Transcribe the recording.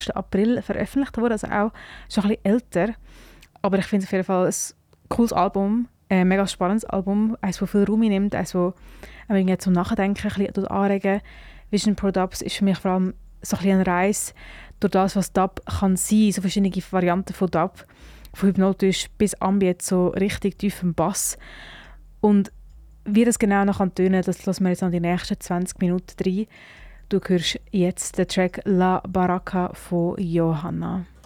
April veröffentlicht worden, also auch schon ein bisschen älter. Aber ich finde es auf jeden Fall ein cooles Album, ein mega spannendes Album, eines, das viel Raum nimmt, eines, das irgendwie zum Nachdenken ein bisschen anregen. Vision Pro Dubs ist für mich vor allem so ein bisschen eine Reise durch das, was Dub kann sein, so verschiedene Varianten von Dub, von hypnotisch bis ambient, so richtig tiefem Bass. Und wie das genau noch tönen kann, das lassen wir jetzt an die nächsten 20 Minuten rein. Du hörst jetzt den Track La Baraka von Johanna.